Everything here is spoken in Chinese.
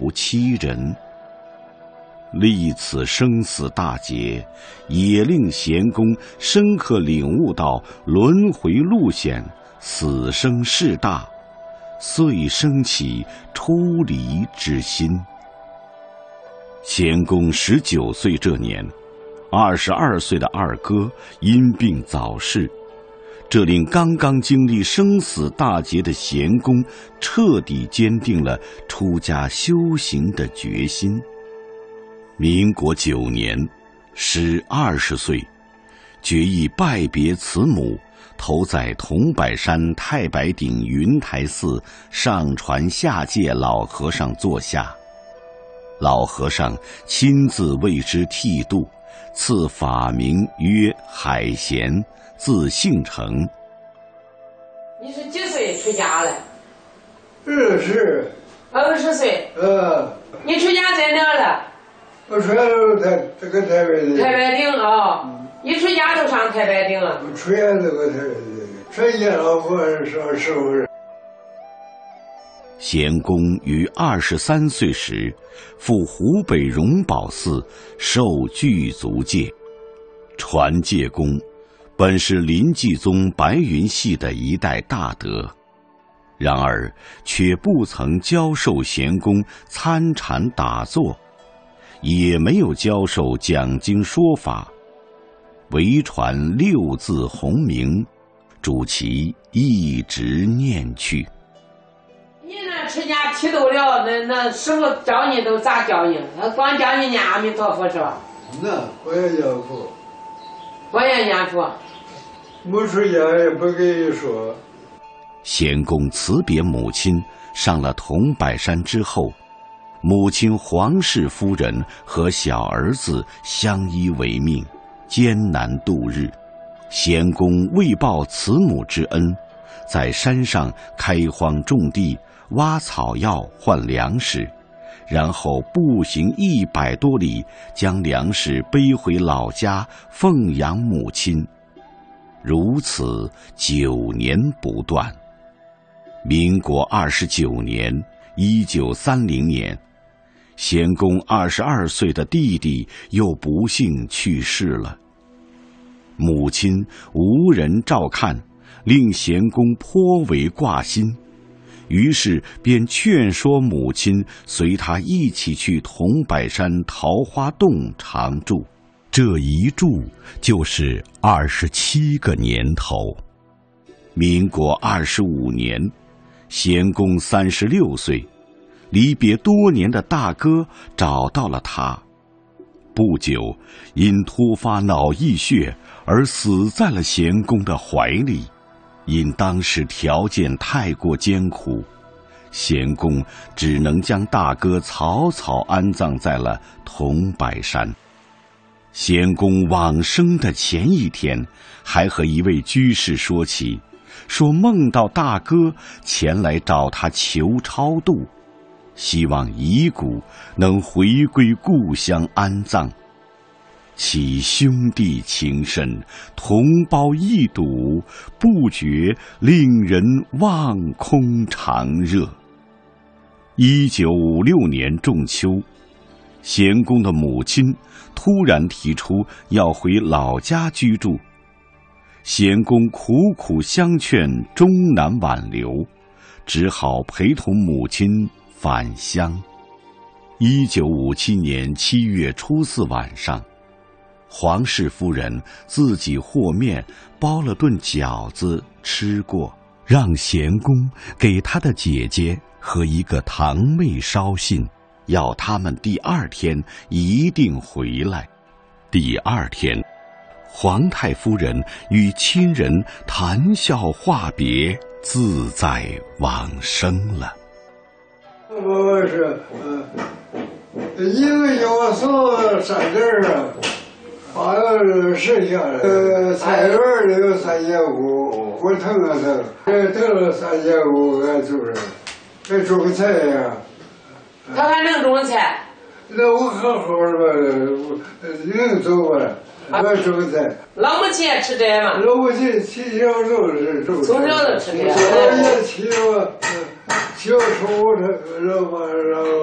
乎7人。历此生死大劫，也令贤公深刻领悟到轮回路险，死生事大，遂生起出离之心。贤公19岁这年，22岁的二哥因病早逝，这令刚刚经历生死大劫的贤公彻底坚定了出家修行的决心。民国9年，时20岁，决意拜别慈母，投在桐柏山太白顶云台寺上传下界老和尚座下。老和尚亲自为之剃度，赐法名曰海贤，字姓成。 你是几岁出家了 ？20。 20岁。你出家在哪了？ 我出家都这个太白顶。 太白顶啊！一出家就上太白顶了。 我出家这个太白顶，出家老和尚时候。 贤公于23岁时，赴湖北荣宝寺受具足戒。传戒公本是临济宗白云系的一代大德，然而却不曾教授贤公参禅打坐，也没有教授讲经说法，唯传6字洪名，主其一直念去。 你那出家剃度了，那师傅教你都咋教你？光教你念阿弥陀佛是吧？ 那我也念佛。 我也念佛。 没出家也不跟你说。 贤公辞别母亲，上了桐柏山之后，母亲黄氏夫人和小儿子相依为命，艰难度日。贤公为报慈母之恩，在山上开荒种地，挖草药换粮食，然后步行100多里，将粮食背回老家奉养母亲。如此9年不断。民国29年，1930年，贤公22岁的弟弟又不幸去世了。母亲无人照看，令贤公颇为挂心，于是便劝说母亲随他一起去桐柏山桃花洞常住。这一住就是27个年头。民国25年，贤公36岁，离别多年的大哥找到了他。不久，因突发脑溢血而死在了贤公的怀里。因当时条件太过艰苦，贤公只能将大哥草草安葬在了桐柏山。贤公往生的前一天，还和一位居士说起，说梦到大哥前来找他求超度，希望遗骨能回归故乡安葬。其兄弟情深，同胞一睹，不觉令人望空长热。1956年仲秋，贤公的母亲突然提出要回老家居住，贤公苦苦相劝，终难挽留，只好陪同母亲返乡。1957年7月初4晚上，黄氏夫人自己和面包了顿饺子吃过，让贤公给他的姐姐和一个堂妹捎信，要他们第2天一定回来。第2天，皇太夫人与亲人谈笑话别，自在往生了。 我是一个叫我送3根啊，8个剩下的菜园里有3.5，我腾了腾，腾了3.5，俺就是还种菜呀。 他还能种菜？ 那我好好的吧，能种吧？我种菜。 老母亲也吃这嘛？ 老母亲从小就是种菜。 从小就吃这。 我也骑我宠物车，然后